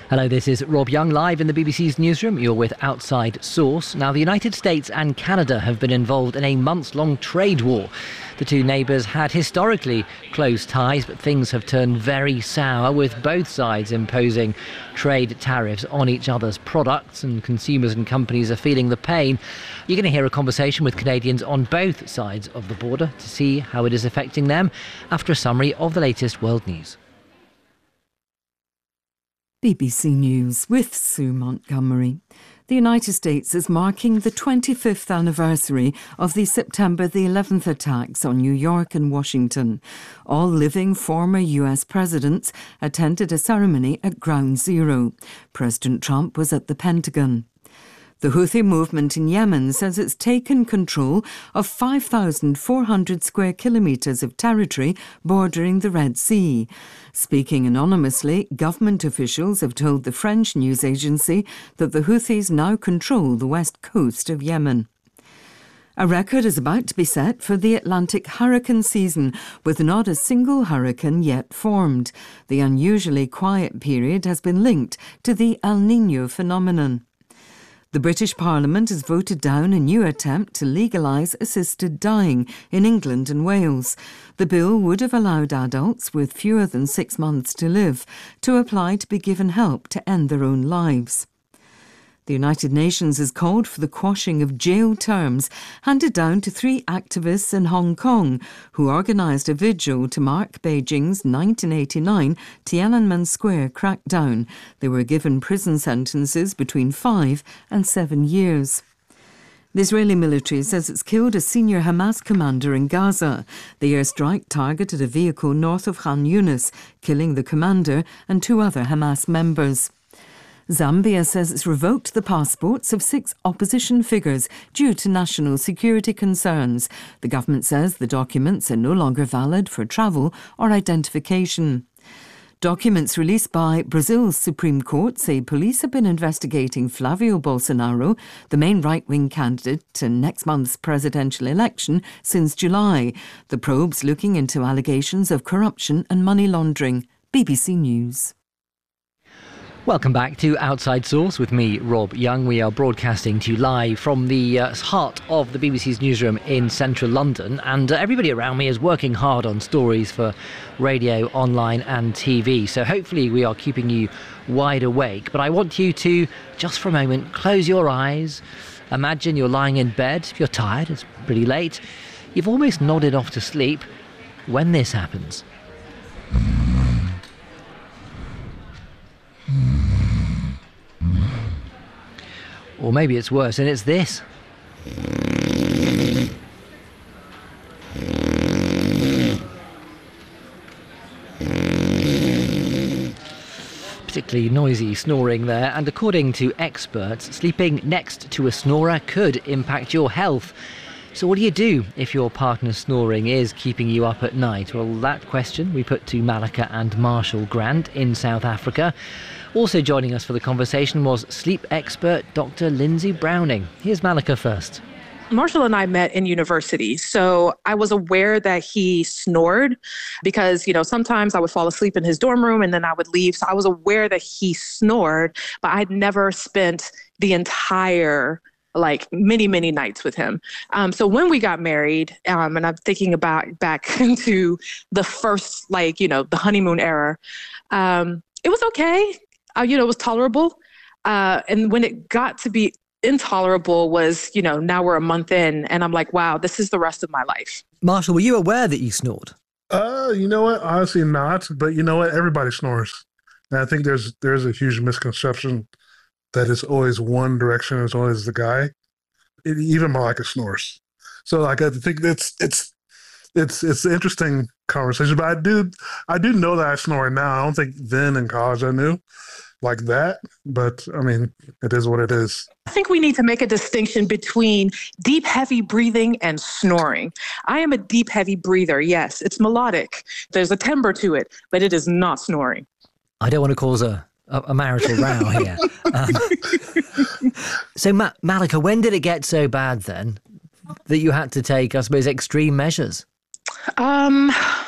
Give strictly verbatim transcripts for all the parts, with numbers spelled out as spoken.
Hello, this is Rob Young, live in the B B C's newsroom. You're with Outside Source. Now, the United States and Canada have been involved in a months-long trade war. The two neighbours had historically close ties, but things have turned very sour, with both sides imposing trade tariffs on each other's products, and consumers and companies are feeling the pain. You're going to hear a conversation with Canadians on both sides of the border to see how it is affecting them after a summary of the latest world news. B B C News with Sue Montgomery. The United States is marking the twenty-fifth anniversary of the September the eleventh attacks on New York and Washington. All living former U S presidents attended a ceremony at Ground Zero. President Trump was at the Pentagon. The Houthi movement in Yemen says it's taken control of five thousand four hundred square kilometres of territory bordering the Red Sea. Speaking anonymously, government officials have told the French news agency that the Houthis now control the west coast of Yemen. A record is about to be set for the Atlantic hurricane season, with not a single hurricane yet formed. The unusually quiet period has been linked to the El Niño phenomenon. The British Parliament has voted down a new attempt to legalise assisted dying in England and Wales. The bill would have allowed adults with fewer than six months to live to apply to be given help to end their own lives. The United Nations has called for the quashing of jail terms handed down to three activists in Hong Kong who organised a vigil to mark Beijing's nineteen eighty-nine Tiananmen Square crackdown. They were given prison sentences between five and seven years. The Israeli military says it's killed a senior Hamas commander in Gaza. The airstrike targeted a vehicle north of Khan Yunis, killing the commander and two other Hamas members. Zambia says it's revoked the passports of six opposition figures due to national security concerns. The government says the documents are no longer valid for travel or identification. Documents released by Brazil's Supreme Court say police have been investigating Flavio Bolsonaro, the main right-wing candidate in next month's presidential election, since July. The probe's looking into allegations of corruption and money laundering. B B C News. Welcome back to Outside Source with me, Rob Young. We are broadcasting to you live from the uh, heart of the B B C's newsroom in central London, and uh, everybody around me is working hard on stories for radio, online and T V, so hopefully we are keeping you wide awake. But I want you to, just for a moment, close your eyes. Imagine you're lying in bed. If you're tired, it's pretty late, you've almost nodded off to sleep when this happens. Or maybe it's worse, and it's this. Particularly noisy snoring there, and according to experts, sleeping next to a snorer could impact your health. So what do you do if your partner's snoring is keeping you up at night? Well, that question we put to Malika and Marshall Grant in South Africa. Also joining us for the conversation was sleep expert Doctor Lindsay Browning. Here's Malika first. Marshall and I met in university, so I was aware that he snored because, you know, sometimes I would fall asleep in his dorm room and then I would leave. So I was aware that he snored, but I'd never spent the entire like many, many nights with him. Um, so when we got married, um, and I'm thinking about back into the first, like, you know, the honeymoon era, um, it was okay. Uh, you know, it was tolerable. Uh, and when it got to be intolerable was, you know, now we're a month in and I'm like, wow, this is the rest of my life. Marshall, were you aware that you snored? Uh, you know what? Honestly not. But you know what? Everybody snores. And I think there's there's a huge misconception that it's always one direction, it's always the guy. It, even Malika snores. So like I think that's it's it's it's an interesting conversation. But I do I do know that I snore now. I don't think then in college I knew like that. But I mean, it is what it is. I think we need to make a distinction between deep, heavy breathing and snoring. I am a deep, heavy breather. Yes, it's melodic. There's a timbre to it, but it is not snoring. I don't want to cause a a marital row here. Um, so, Ma- Malika, when did it get so bad then that you had to take, I suppose, extreme measures? Um,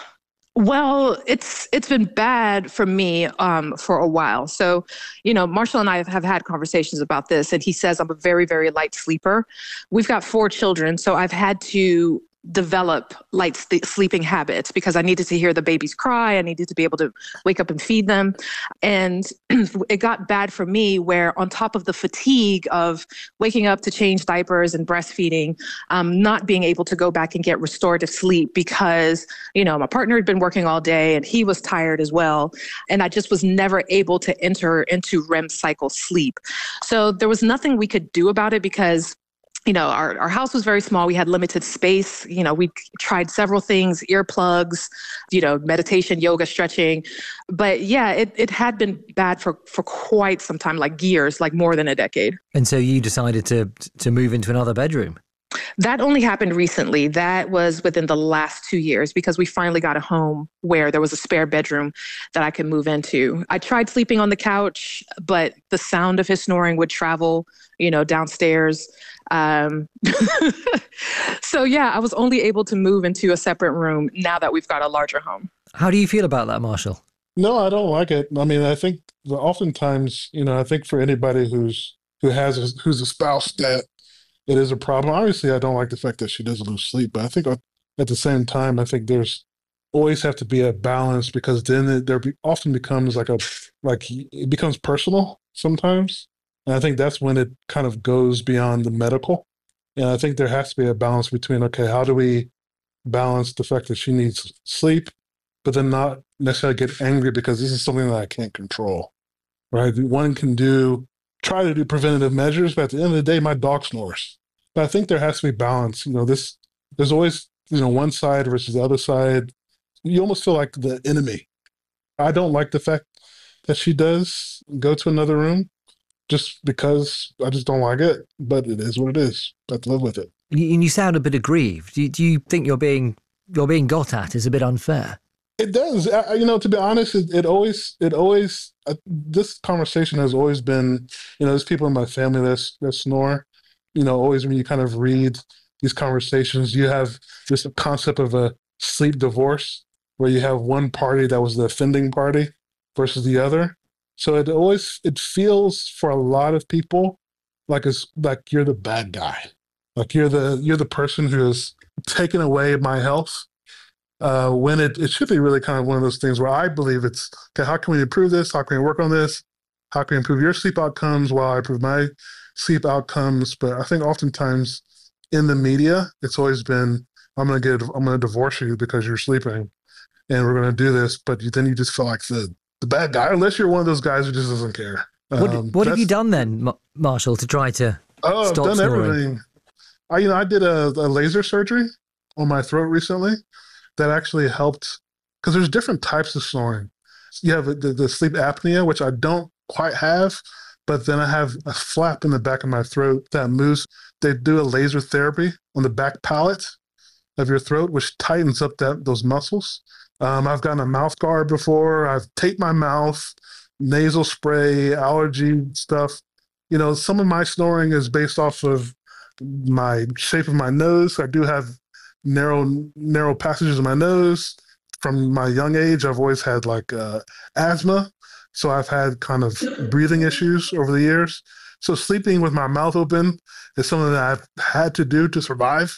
Well, it's it's been bad for me um, for a while. So, you know, Marshall and I have, have had conversations about this, and he says I'm a very, very light sleeper. We've got four children, so I've had to develop light st- sleeping habits because I needed to hear the babies cry. I needed to be able to wake up and feed them. And it got bad for me where on top of the fatigue of waking up to change diapers and breastfeeding, um, not being able to go back and get restorative sleep because, you know, my partner had been working all day and he was tired as well. And I just was never able to enter into R E M cycle sleep. So there was nothing we could do about it because you know, our, our house was very small. We had limited space. You know, we tried several things, earplugs, you know, meditation, yoga, stretching. But yeah, it, it had been bad for, for quite some time, like years, like more than a decade. And so you decided to to move into another bedroom? That only happened recently. That was within the last two years because we finally got a home where there was a spare bedroom that I could move into. I tried sleeping on the couch, but the sound of his snoring would travel, you know, downstairs. Um, so yeah, I was only able to move into a separate room now that we've got a larger home. How do you feel about that, Marshall? No, I don't like it. I mean, I think that oftentimes, you know, I think for anybody who's who has a, who's a spouse that it is a problem. Obviously, I don't like the fact that she doesn't lose sleep, but I think at the same time, I think there's always have to be a balance because then it, there be, often becomes like a like it becomes personal sometimes. And I think that's when it kind of goes beyond the medical. And I think there has to be a balance between, okay, how do we balance the fact that she needs sleep, but then not necessarily get angry because this is something that I can't control, right? One can do, try to do preventative measures, but at the end of the day, my dog snores. But I think there has to be balance. You know, this, there's always, you know, one side versus the other side. You almost feel like the enemy. I don't like the fact that she does go to another room. Just because I just don't like it, but it is what it is. I have to live with it. And you, you sound a bit aggrieved. Do you, do you think you're being you're being got at is a bit unfair? It does. I, you know, to be honest, it, it always, it always, uh, this conversation has always been, you know, there's people in my family that, that snore. You know, always when you kind of read these conversations, you have this concept of a sleep divorce where you have one party that was the offending party versus the other. So it always, it feels for a lot of people like it's like you're the bad guy, like you're the you're the person who has taken away my health. Uh, when it, it should be really kind of one of those things where I believe it's, okay, how can we improve this? How can we work on this? How can we improve your sleep outcomes while I improve my sleep outcomes? But I think oftentimes in the media, it's always been, I'm going to get, I'm going to divorce you because you're sleeping and we're going to do this. But then you just feel like the, the bad guy, unless you're one of those guys who just doesn't care. What, Um, what have you that's- done then, Ma- Marshall, to try to Oh, I've stop done snoring? everything. I, you know, I did a, a laser surgery on my throat recently that actually helped because there's different types of snoring. You have the, the sleep apnea, which I don't quite have, but then I have a flap in the back of my throat that moves. They do a laser therapy on the back palate of your throat, which tightens up that those muscles. Um, I've gotten a mouth guard before. I've taped my mouth, nasal spray, allergy stuff. You know, some of my snoring is based off of my shape of my nose. I do have narrow, narrow passages in my nose. From my young age, I've always had like uh, asthma. So I've had kind of breathing issues over the years. So sleeping with my mouth open is something that I've had to do to survive.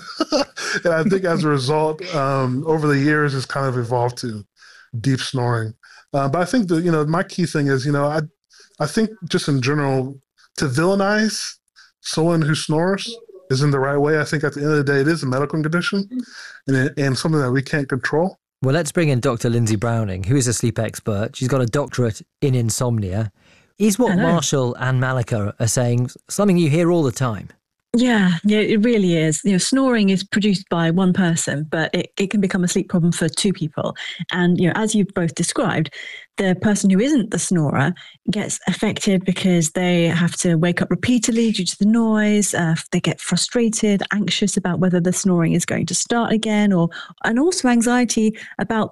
And I think as a result, um, over the years, it's kind of evolved to deep snoring. Uh, but I think that, you know, my key thing is, you know, I, I think just in general, to villainize someone who snores isn't the right way. I think at the end of the day, it is a medical condition and, it, and something that we can't control. Well, let's bring in Doctor Lindsay Browning, who is a sleep expert. She's got a doctorate in insomnia. Is what Hello. Marshall and Malika are saying something you hear all the time? Yeah, yeah, it really is. You know, snoring is produced by one person, but it, it can become a sleep problem for two people. And, you know, as you've both described, the person who isn't the snorer gets affected because they have to wake up repeatedly due to the noise. Uh, they get frustrated, anxious about whether the snoring is going to start again, or and also anxiety about the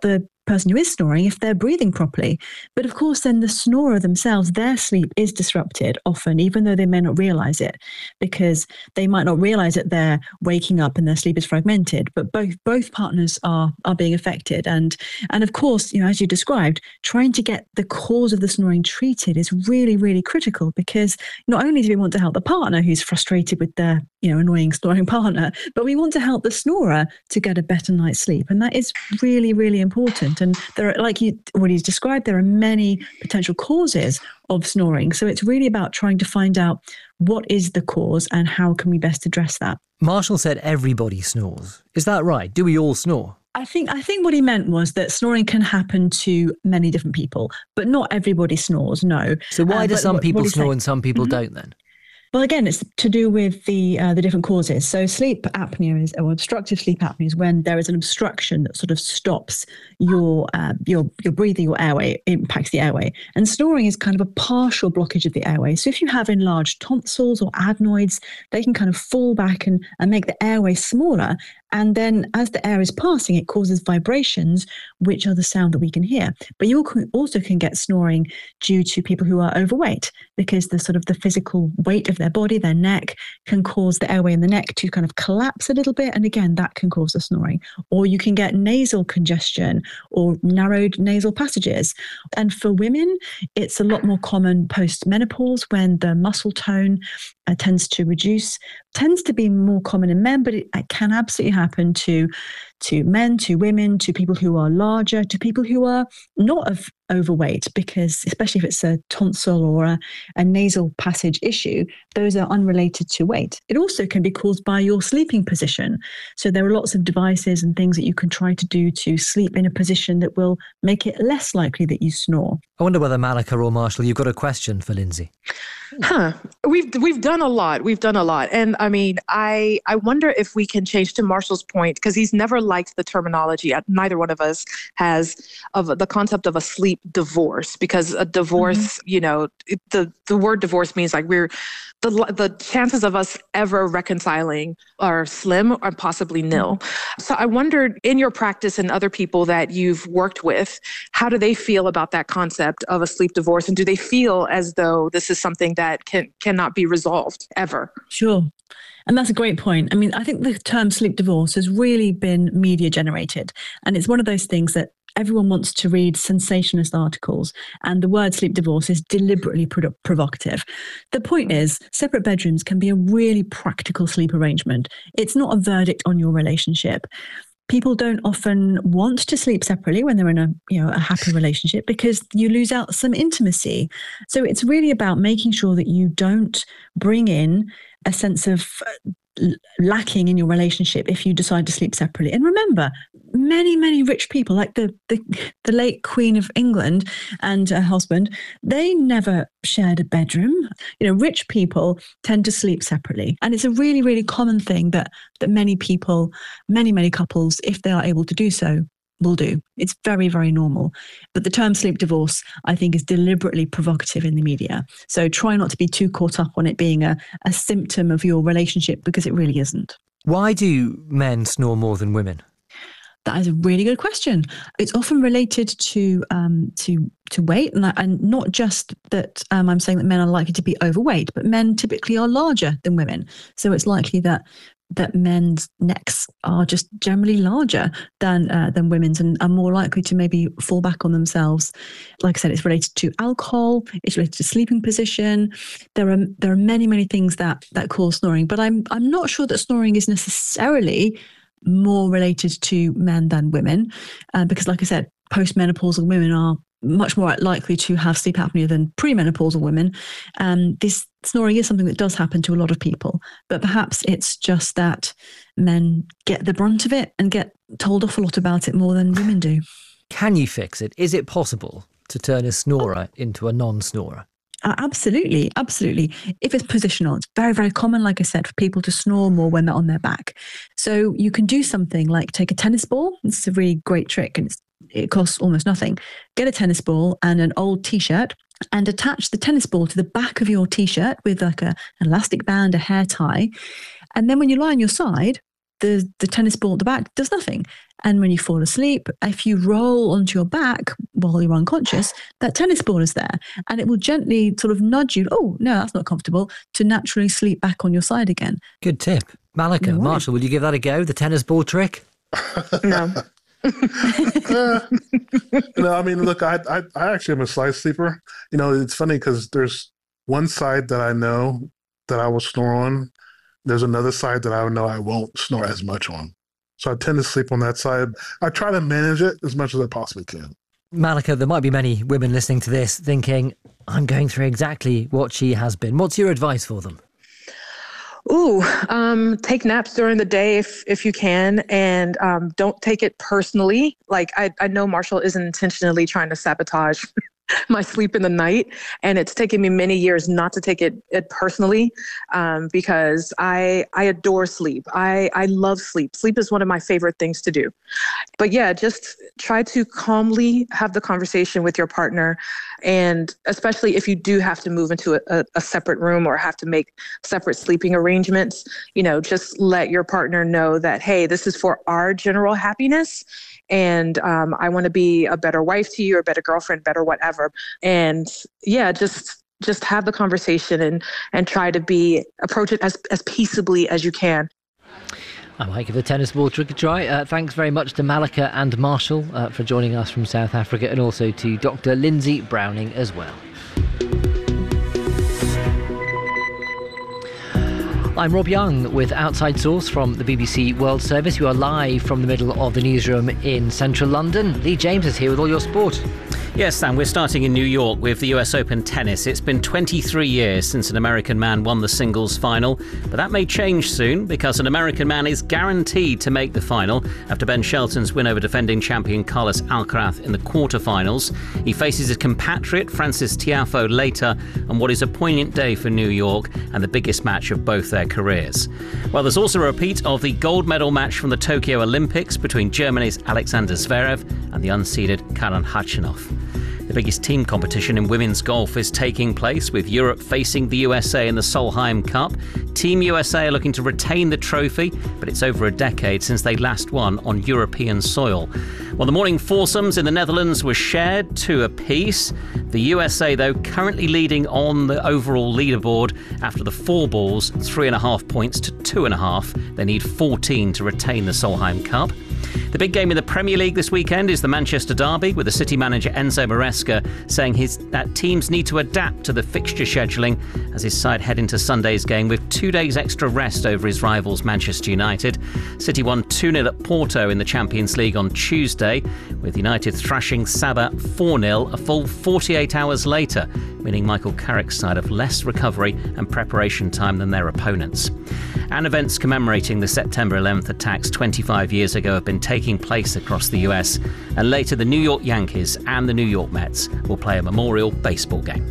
person who is snoring if they're breathing properly. But of course, then the snorer themselves, their sleep is disrupted often, even though they may not realize it, because they might not realize that they're waking up and their sleep is fragmented. But both both partners are are being affected. And and of course, you know, as you described, trying to get the cause of the snoring treated is really, really critical, because not only do we want to help the partner who's frustrated with their, you know, annoying snoring partner, but we want to help the snorer to get a better night's sleep. And that is really, really important. And there are, like you already described, there are many potential causes of snoring. So it's really about trying to find out what is the cause and how can we best address that. Marshall said everybody snores. Is that right? Do we all snore? I think I think what he meant was that snoring can happen to many different people, but not everybody snores, no. So why uh, do some what, people what snore saying? and some people Mm-hmm. don't then? Well, again, it's to do with the uh, the different causes. So sleep apnea is, or obstructive sleep apnea is when there is an obstruction that sort of stops your uh, your your breathing, your airway, impacts the airway. And snoring is kind of a partial blockage of the airway. So if you have enlarged tonsils or adenoids, they can kind of fall back and, and make the airway smaller. And then as the air is passing, it causes vibrations, which are the sound that we can hear. But you also can get snoring due to people who are overweight, because the sort of the physical weight of their body, their neck, can cause the airway in the neck to kind of collapse a little bit. And again, that can cause the snoring. Or you can get nasal congestion or narrowed nasal passages. And for women, it's a lot more common post-menopause when the muscle tone uh, tends to reduce. Tends to be more common in men, but it, it can absolutely happen to to men, to women, to people who are larger, to people who are not of overweight, because especially if it's a tonsil or a, a nasal passage issue, those are unrelated to weight. It also can be caused by your sleeping position. So there are lots of devices and things that you can try to do to sleep in a position that will make it less likely that you snore. I wonder whether Malika or Marshall, you've got a question for Lindsay. Huh. We've we've done a lot. We've done a lot. And I mean, I I wonder if we can change to Marshall's point, because he's never liked the terminology. Neither one of us has, of the concept of a sleep divorce, because a divorce, mm-hmm. you know, it, the the word divorce means like we're the the chances of us ever reconciling are slim or possibly nil. Mm-hmm. So I wondered, in your practice and other people that you've worked with, how do they feel about that concept of a sleep divorce? And do they feel as though this is something that can cannot be resolved ever? Sure. And that's a great point. I mean, I think the term sleep divorce has really been media generated. And it's one of those things that everyone wants to read sensationalist articles. And the word sleep divorce is deliberately pro- provocative. The point is, separate bedrooms can be a really practical sleep arrangement. It's not a verdict on your relationship. People don't often want to sleep separately when they're in a, you know, a happy relationship, because you lose out some intimacy. So it's really about making sure that you don't bring in a sense of lacking in your relationship if you decide to sleep separately. And remember, many, many rich people, like the the, the late Queen of England and her husband, they never shared a bedroom. You know, rich people tend to sleep separately. And it's a really, really common thing that that many people, many, many couples, if they are able to do so, will do. It's very, very normal. But the term sleep divorce, I think, is deliberately provocative in the media. So try not to be too caught up on it being a, a symptom of your relationship, because it really isn't. Why do men snore more than women? That is a really good question. It's often related to um, to to weight, and, and not just that um, I'm saying that men are likely to be overweight, but men typically are larger than women. So it's likely that that men's necks are just generally larger than uh, than women's, and are more likely to maybe fall back on themselves. Like I said, it's related to alcohol, it's related to sleeping position. There are there are many, many things that that cause snoring, but I'm I'm not sure that snoring is necessarily more related to men than women, uh, because like I said, postmenopausal women are much more likely to have sleep apnea than premenopausal women. Um, this snoring is something that does happen to a lot of people, but perhaps it's just that men get the brunt of it and get told off a lot about it more than women do. Can you fix it? Is it possible to turn a snorer into a non-snorer? Uh, absolutely, absolutely. If it's positional, it's very, very common, like I said, for people to snore more when they're on their back. So you can do something like take a tennis ball. It's a really great trick, and it's, it costs almost nothing. Get a tennis ball and an old T-shirt, and attach the tennis ball to the back of your T-shirt with like a, an elastic band, a hair tie. And then when you lie on your side, the, the tennis ball at the back does nothing. And when you fall asleep, if you roll onto your back while you're unconscious, that tennis ball is there. And it will gently sort of nudge you, oh, no, that's not comfortable, to naturally sleep back on your side again. Good tip. Malika, No Marshall, will you give that a go, the tennis ball trick? No. uh, no, I mean, look, I, I I actually am a side sleeper. You know, it's funny because there's one side that I know that I will snore on. There's another side that I know I won't snore as much on. So I tend to sleep on that side. I try to manage it as much as I possibly can. Malika, there might be many women listening to this thinking, I'm going through exactly what she has been. What's your advice for them? Ooh, um, take naps during the day if if you can, and um, don't take it personally. Like I, I know Marshall isn't intentionally trying to sabotage my sleep in the night, and it's taken me many years not to take it, it personally, um, because I I adore sleep. I I love sleep. Sleep is one of my favorite things to do. But yeah, just try to calmly have the conversation with your partner, and especially if you do have to move into a, a, a separate room or have to make separate sleeping arrangements, you know, just let your partner know that, hey, this is for our general happiness. And um, I want to be a better wife to you, or better girlfriend, better whatever. And yeah, just just have the conversation and and try to be approach it as, as peaceably as you can. I might give the tennis ball trick a try. Uh, thanks very much to Malika and Marshall uh, for joining us from South Africa, and also to Doctor Lindsay Browning as well. I'm Rob Young with Outside Source from the B B C World Service. You are live from the middle of the newsroom in central London. Lee James is here with all your sport. Yes, Sam, we're starting in New York with the U S Open tennis. It's been twenty-three years since an American man won the singles final, but that may change soon because an American man is guaranteed to make the final after Ben Shelton's win over defending champion Carlos Alcaraz in the quarterfinals. He faces his compatriot Frances Tiafoe later on what is a poignant day for New York and the biggest match of both their careers. Well, there's also a repeat of the gold medal match from the Tokyo Olympics between Germany's Alexander Zverev and the unseeded Karen Khachanov. The biggest team competition in women's golf is taking place, with Europe facing the U S A in the Solheim Cup. Team U S A are looking to retain the trophy, but it's over a decade since they last won on European soil. Well, the morning foursomes in the Netherlands were shared, two apiece. The U S A, though, currently leading on the overall leaderboard after the four balls, three and a half points to two and a half. They need fourteen to retain the Solheim Cup. The big game in the Premier League this weekend is the Manchester Derby, with the City manager Enzo Maresca saying his that teams need to adapt to the fixture scheduling as his side head into Sunday's game with two days extra rest over his rivals Manchester United. City won two nil at Porto in the Champions League on Tuesday, with United thrashing Saba four nil a full forty-eight hours later, meaning Michael Carrick's side have less recovery and preparation time than their opponents. And events commemorating the September eleventh attacks twenty-five years ago have been taking place across the U S, and later the New York Yankees and the New York Mets will play a memorial baseball game.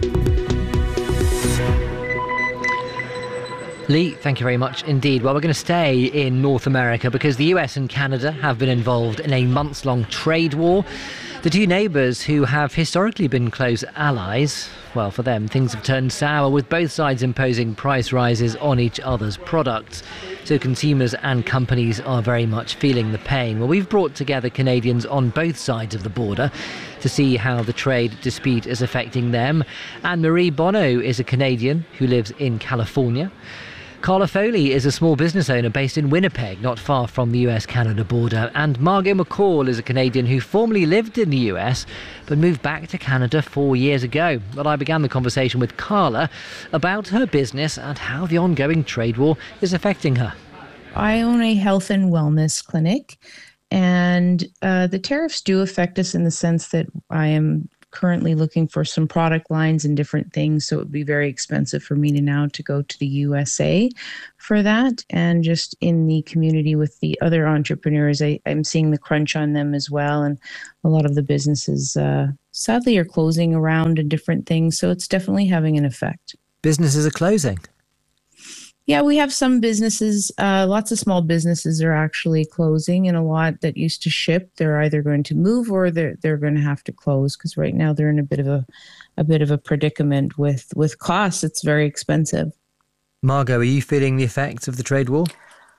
Lee, thank you very much indeed. Well, we're going to stay in North America because the U S and Canada have been involved in a months-long trade war. The two neighbours, who have historically been close allies, well, for them, things have turned sour, with both sides imposing price rises on each other's products. So consumers and companies are very much feeling the pain. Well, we've brought together Canadians on both sides of the border to see how the trade dispute is affecting them. Anne-Marie Bonneau is a Canadian who lives in California. Carla Foley is a small business owner based in Winnipeg, not far from the U S Canada border. And Margot McCall is a Canadian who formerly lived in the U S but moved back to Canada four years ago. But I began the conversation with Carla about her business and how the ongoing trade war is affecting her. I own a health and wellness clinic, and uh, the tariffs do affect us in the sense that I am currently looking for some product lines and different things. So it would be very expensive for me to now to go to the U S A for that. And just in the community with the other entrepreneurs, I, I'm seeing the crunch on them as well. And a lot of the businesses uh, sadly are closing around and different things. So it's definitely having an effect. Businesses are closing. Yeah, we have some businesses, uh, lots of small businesses are actually closing, and a lot that used to ship, they're either going to move or they're they're going to have to close, because right now they're in a bit of a a bit of a predicament with with costs. It's very expensive. Margot, are you feeling the effects of the trade war?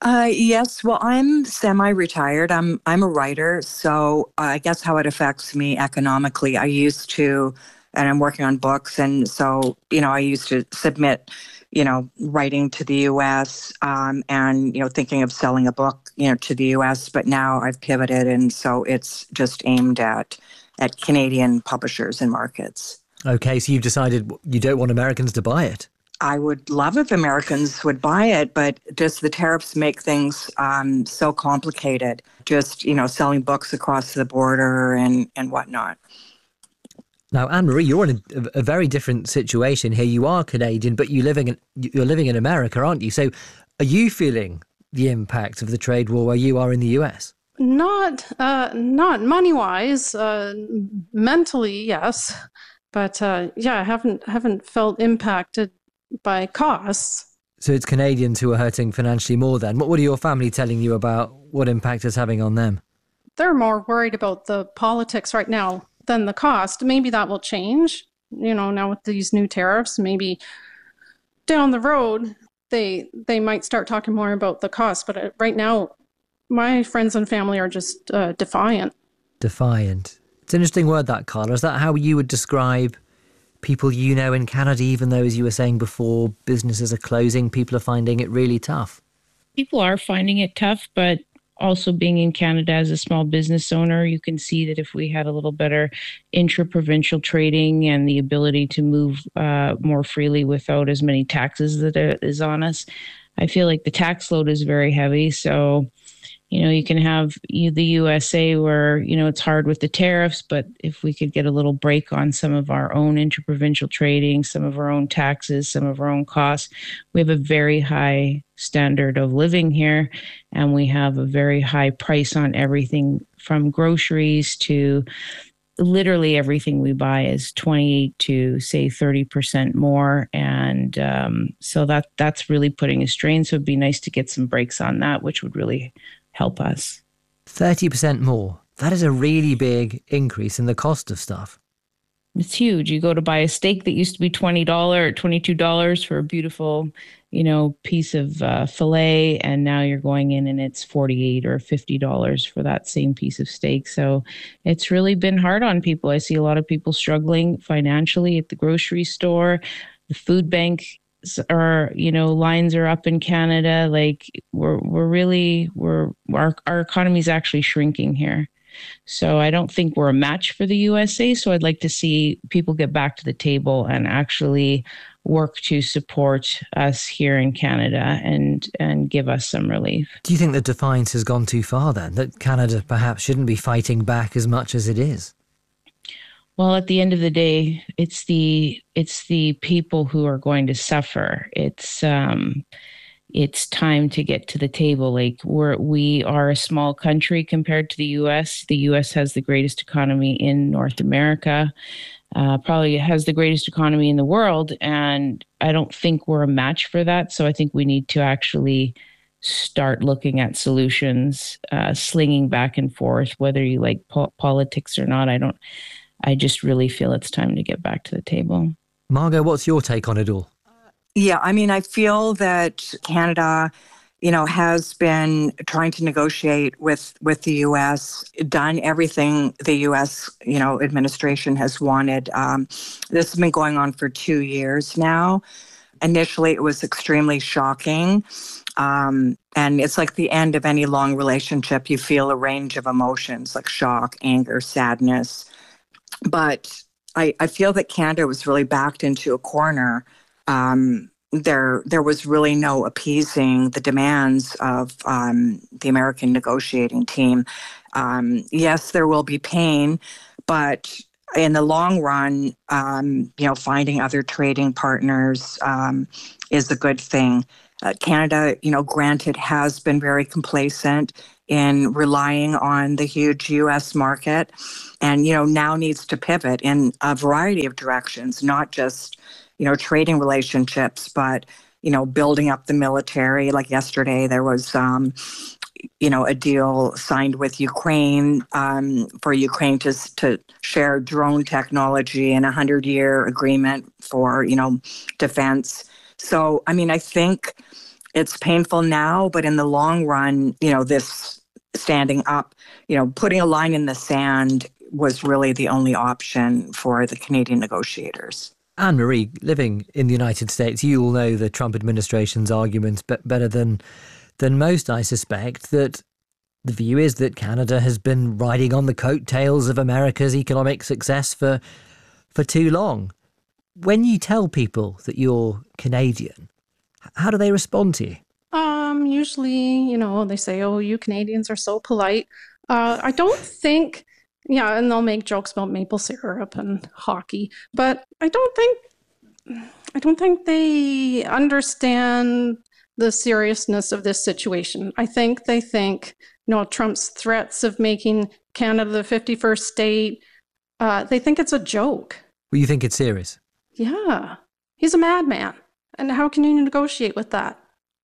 Uh, yes. Well, I'm semi-retired. I'm I'm a writer, so uh, I guess how it affects me economically. I used to, and I'm working on books, and so you know, I used to submit, you know, writing to the U S um, and you know, thinking of selling a book, you know, to the U S. But now I've pivoted, and so it's just aimed at at Canadian publishers and markets. Okay, so you've decided you don't want Americans to buy it. I would love if Americans would buy it, but just the tariffs make things um, so complicated. Just, you know, selling books across the border and, and whatnot. Now, Anne-Marie, you're in a, a very different situation here. You are Canadian, but you living in, you're living in America, aren't you? So are you feeling the impact of the trade war where you are in the U S? Not, uh, not money-wise. Uh, mentally, yes. But uh, yeah, I haven't, haven't felt impacted by costs. So it's Canadians who are hurting financially more then. What, what are your family telling you about what impact it's having on them? They're more worried about the politics right now than the cost. Maybe that will change, you know, now with these new tariffs. Maybe down the road, they they might start talking more about the cost. But right now, my friends and family are just uh, defiant. Defiant. It's an interesting word, that, Carla. Is that how you would describe people you know in Canada, even though, as you were saying before, businesses are closing, people are finding it really tough? People are finding it tough, but also being in Canada as a small business owner, you can see that if we had a little better intra-provincial trading and the ability to move uh, more freely without as many taxes that is on us, I feel like the tax load is very heavy. So, you know, you can have you, the U S A where, you know, it's hard with the tariffs, but if we could get a little break on some of our own interprovincial trading, some of our own taxes, some of our own costs, we have a very high standard of living here, and we have a very high price on everything from groceries to literally everything we buy is twenty to say thirty percent more. And um, so that that's really putting a strain. So it'd be nice to get some breaks on that, which would really help us. thirty percent more. That is a really big increase in the cost of stuff. It's huge. You go to buy a steak that used to be twenty dollars or twenty-two dollars for a beautiful, you know, piece of uh, filet, and now you're going in and it's forty-eight dollars or fifty dollars for that same piece of steak. So it's really been hard on people. I see a lot of people struggling financially at the grocery store. The food bank are, you know, lines are up in Canada. Like we're we're really we're our our economy is actually shrinking here. So I don't think we're a match for the U S A. So I'd like to see people get back to the table and actually work to support us here in Canada and and give us some relief. Do you think that defiance has gone too far then? That Canada perhaps shouldn't be fighting back as much as it is? Well, at the end of the day, it's the it's the people who are going to suffer. It's um, it's time to get to the table. Like we're we are a small country compared to the U S. The U S has the greatest economy in North America. Uh, probably has the greatest economy in the world, and I don't think we're a match for that. So I think we need to actually start looking at solutions, uh, slinging back and forth, whether you like po- politics or not. I don't. I just really feel it's time to get back to the table. Margot, what's your take on it all? Yeah, I mean, I feel that Canada, you know, has been trying to negotiate with, with the U S, done everything the U S, you know, administration has wanted. Um, this has been going on for two years now. Initially, it was extremely shocking. Um, and it's like the end of any long relationship. You feel a range of emotions like shock, anger, sadness. But I, I feel that Canada was really backed into a corner. Um, there, there was really no appeasing the demands of um, the American negotiating team. Um, yes, there will be pain, but in the long run, um, you know, finding other trading partners um, is a good thing. Uh, Canada, you know, granted, has been very complacent in relying on the huge U S market, and, you know, now needs to pivot in a variety of directions, not just, you know, trading relationships, but, you know, building up the military. Like yesterday, there was, um, you know, a deal signed with Ukraine um, for Ukraine to, to share drone technology and a hundred-year agreement for, you know, defense. So, I mean, I think it's painful now, but in the long run, you know, this standing up, you know, putting a line in the sand was really the only option for the Canadian negotiators. Anne-Marie, living in the United States, you all know the Trump administration's arguments be- better than than most, I suspect, that the view is that Canada has been riding on the coattails of America's economic success for for too long. When you tell people that you're Canadian, how do they respond to you? Um, usually, you know, they say, "Oh, you Canadians are so polite." Uh, I don't think, yeah, and they'll make jokes about maple syrup and hockey, but I don't think, I don't think they understand the seriousness of this situation. I think they think, you know, Trump's threats of making Canada the fifty-first state, uh, they think it's a joke. Well, you think it's serious? Yeah, he's a madman. And how can you negotiate with that?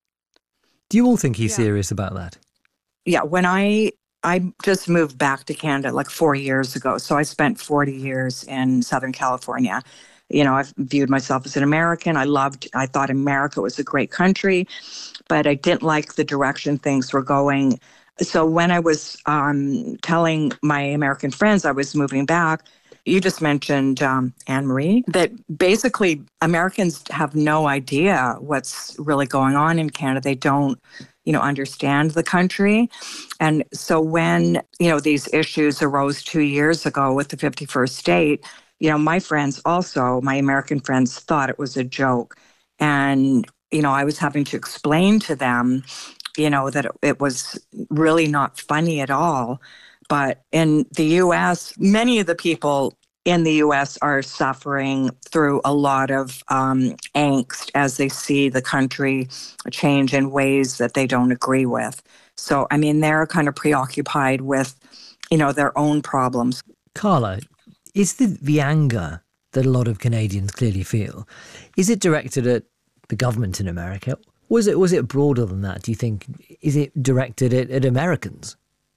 Do you all think he's Yeah. serious about that? Yeah, when I I just moved back to Canada like four years ago, so I spent forty years in Southern California. You know, I've viewed myself as an American. I loved, I thought America was a great country, but I didn't like the direction things were going. So when I was um, telling my American friends I was moving back, you just mentioned, um, Anne-Marie, that basically Americans have no idea what's really going on in Canada. They don't, you know, understand the country. And so when, you know, these issues arose two years ago with the fifty-first state, you know, my friends also, my American friends, thought it was a joke. And, you know, I was having to explain to them, you know, that it, it was really not funny at all. But in the U S, many of the people in the U S are suffering through a lot of um, angst as they see the country change in ways that they don't agree with. So, I mean, they're kind of preoccupied with, you know, their own problems. Carla, is the, the anger that a lot of Canadians clearly feel, is it directed at the government in America? Was it was it broader than that, do you think? Is it directed at, at Americans?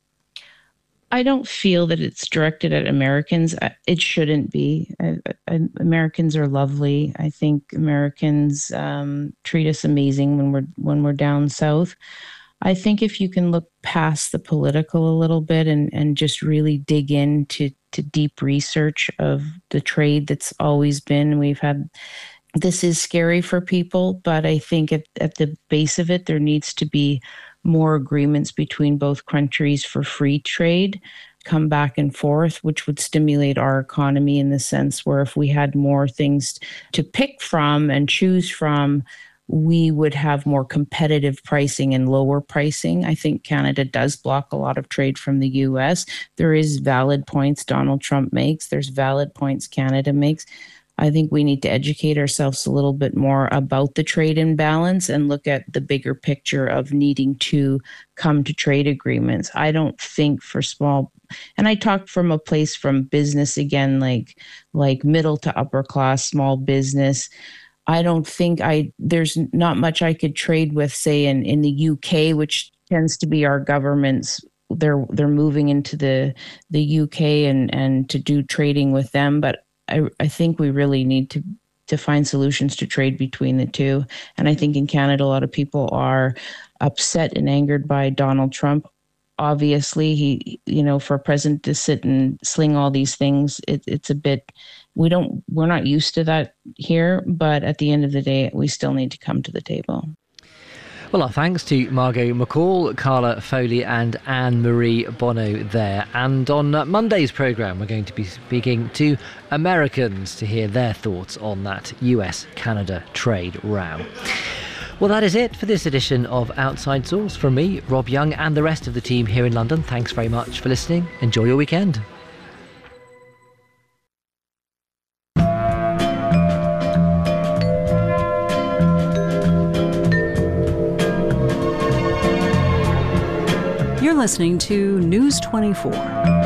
I don't feel that it's directed at Americans. It shouldn't be. I, I, Americans are lovely. I think Americans um, treat us amazing when we're when we're down south. I think if you can look past the political a little bit and, and just really dig into to deep research of the trade that's always been, we've had, this is scary for people, but I think at, at the base of it, there needs to be more agreements between both countries for free trade, come back and forth, which would stimulate our economy in the sense where if we had more things to pick from and choose from, we would have more competitive pricing and lower pricing. I think Canada does block a lot of trade from the U S. There is valid points Donald Trump makes. There's valid points Canada makes. I think we need to educate ourselves a little bit more about the trade imbalance and look at the bigger picture of needing to come to trade agreements. I don't think for small, and I talk from a place from business again, like like middle to upper class, small business. I don't think I, there's not much I could trade with, say, in, in the U K, which tends to be our government's, they're they're moving into the the U K and, and to do trading with them. But I, I think we really need to, to find solutions to trade between the two. And I think in Canada, a lot of people are upset and angered by Donald Trump. Obviously, he, you know, for a president to sit and sling all these things, it, it's a bit, we don't, we're not used to that here, but at the end of the day, we still need to come to the table. Well, our thanks to Margot McCall, Carla Foley and Anne-Marie Bonneau there. And on uh, Monday's programme, we're going to be speaking to Americans to hear their thoughts on that U S Canada trade row. Well, that is it for this edition of Outside Source. From me, Rob Young, and the rest of the team here in London, thanks very much for listening. Enjoy your weekend. You're listening to News twenty-four.